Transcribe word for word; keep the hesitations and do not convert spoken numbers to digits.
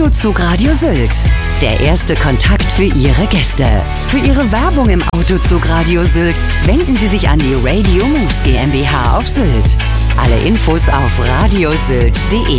Autozug Radio Sylt. Der erste Kontakt für Ihre Gäste. Für Ihre Werbung im Autozug Radio Sylt wenden Sie sich an die Radio Moves GmbH auf Sylt. Alle Infos auf radiosylt punkt de.